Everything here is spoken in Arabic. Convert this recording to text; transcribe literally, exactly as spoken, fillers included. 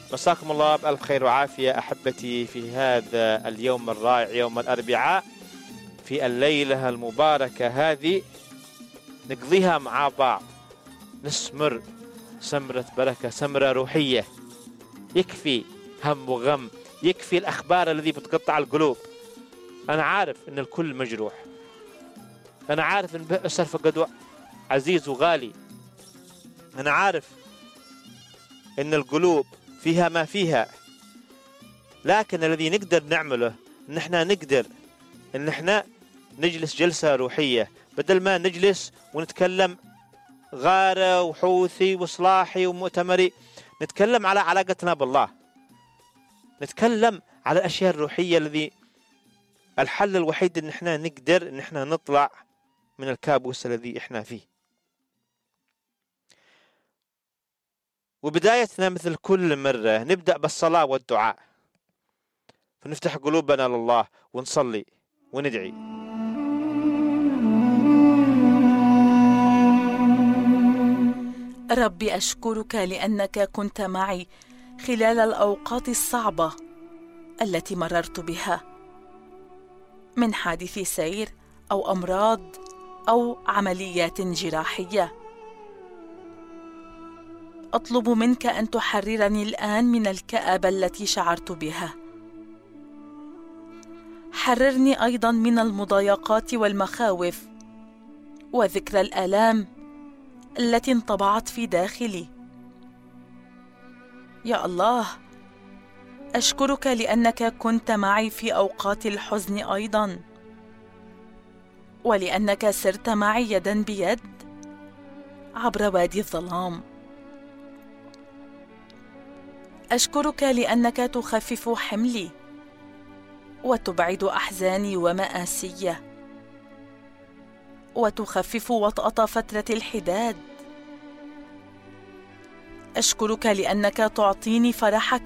مساكم الله بألف خير وعافية أحبتي في هذا اليوم الرائع، يوم الأربعاء، في الليلة المباركة هذه نقضيها مع بعض، نسمر سمرة بركة، سمرة روحية. يكفي هم وغم، يكفي الأخبار الذي بتقطع القلوب. أنا عارف أن الكل مجروح، أنا عارف أن بئس فقد عزيز وغالي، أنا عارف أن القلوب فيها ما فيها، لكن الذي نقدر نعمله أن احنا نقدر أن احنا نجلس جلسة روحية، بدل ما نجلس ونتكلم غارة وحوثي وصلاحي ومؤتمري. نتكلم على علاقتنا بالله، نتكلم على الأشياء الروحية الذي الحل الوحيد أن احنا نقدر أن احنا نطلع من الكابوس الذي احنا فيه. وبدايتنا مثل كل مرة نبدأ بالصلاة والدعاء، فنفتح قلوبنا لله ونصلي وندعي. ربي أشكرك لأنك كنت معي خلال الأوقات الصعبة التي مررت بها، من حادث سير أو أمراض أو عمليات جراحية. أطلب منك أن تحررني الآن من الكآبة التي شعرت بها. حررني أيضا من المضايقات والمخاوف وذكرى الآلام التي انطبعت في داخلي. يا الله، أشكرك لأنك كنت معي في أوقات الحزن أيضا، ولأنك سرت معي يدا بيد عبر وادي الظلام. أشكرك لأنك تخفف حملي وتبعد أحزاني ومآسي، وتخفف وطأة فترة الحداد. أشكرك لأنك تعطيني فرحك